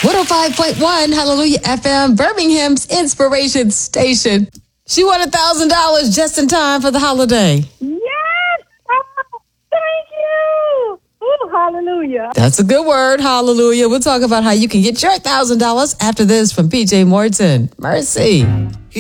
105.1 Hallelujah FM, Birmingham's Inspiration Station. She won $1,000 just in time for the holiday. Yes! Oh, thank you! Ooh, hallelujah. That's a good word, hallelujah. We'll talk about how you can get your $1,000 after this from PJ Morton. Mercy.